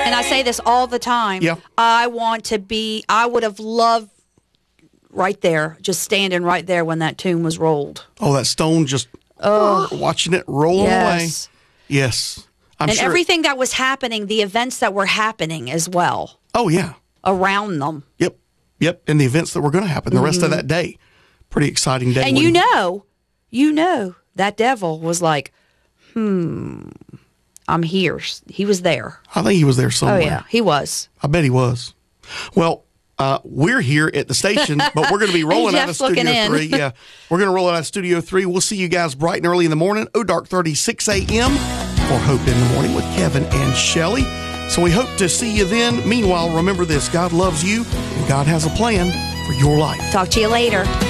And I say this all the time. Yeah. I would have loved right there, just standing right there when that tomb was rolled. Oh, that stone just watching it roll away. Yes. I'm and sure everything that was happening, the events that were happening as well. Oh, yeah. Around them. Yep. And the events that were going to happen the rest of that day. Pretty exciting day. And you know, that devil was like, I'm here. He was there. I think he was there somewhere. Oh, yeah, he was. I bet he was. Well, we're here at the station, but we're going to be rolling out of Studio 3. Yeah, we're going to roll out of Studio 3. We'll see you guys bright and early in the morning, dark 36 a.m. for Hope in the Morning with Kevin and Shelley. So we hope to see you then. Meanwhile, remember this, God loves you, and God has a plan for your life. Talk to you later.